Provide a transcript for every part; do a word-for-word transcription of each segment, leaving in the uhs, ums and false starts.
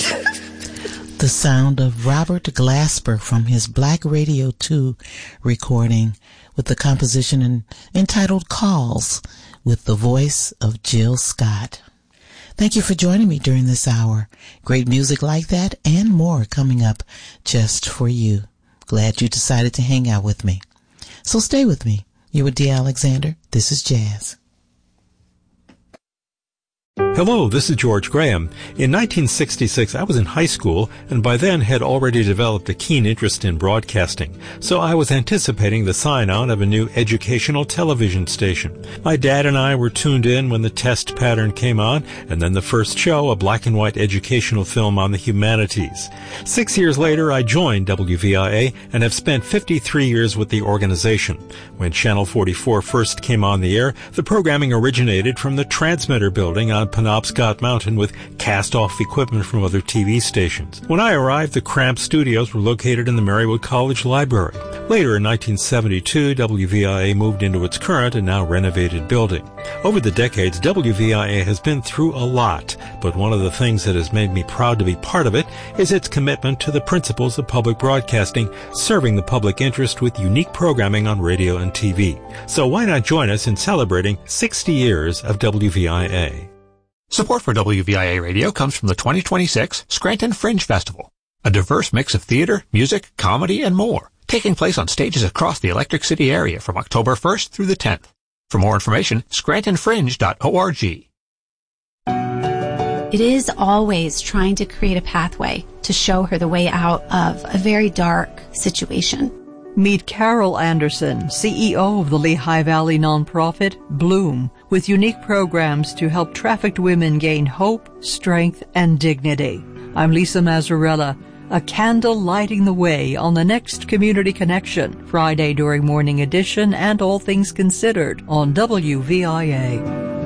The sound of Robert Glasper from his Black Radio two recording with the composition in, entitled Calls with the voice of Jill Scott. Thank you for joining me during this hour. Great music like that and more coming up just for you. Glad you decided to hang out with me. So stay with me. You with Dee Alexander. This is Jazz. Hello, this is George Graham. In nineteen sixty-six, I was in high school and by then had already developed a keen interest in broadcasting, so I was anticipating the sign-on of a new educational television station. My dad and I were tuned in when the test pattern came on, and then the first show, a black-and-white educational film on the humanities. Six years later, I joined W V I A and have spent fifty-three years with the organization. When Channel forty-four first came on the air, the programming originated from the transmitter building on Penobscot Mountain with cast-off equipment from other T V stations. When I arrived, the cramped studios were located in the Marywood College Library. Later, in nineteen seventy-two, W V I A moved into its current and now renovated building. Over the decades, W V I A has been through a lot, but one of the things that has made me proud to be part of it is its commitment to the principles of public broadcasting, serving the public interest with unique programming on radio and T V. So why not join us in celebrating sixty years of W V I A? Support for W V I A Radio comes from the twenty twenty-six Scranton Fringe Festival, a diverse mix of theater, music, comedy, and more, taking place on stages across the Electric City area from October first through the tenth. For more information, scranton fringe dot org. It is always trying to create a pathway to show her the way out of a very dark situation. Meet Carol Anderson, C E O of the Lehigh Valley nonprofit Bloom, with unique programs to help trafficked women gain hope, strength, and dignity. I'm Lisa Mazzarella, a candle lighting the way on the next Community Connection, Friday during Morning Edition and All Things Considered on W V I A.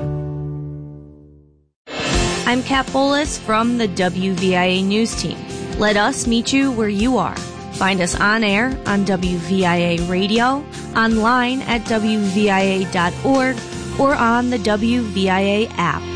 I'm Kat Bolas from the W V I A News Team. Let us meet you where you are. Find us on air on W V I A Radio, online at W V I A dot org, or on the W V I A app.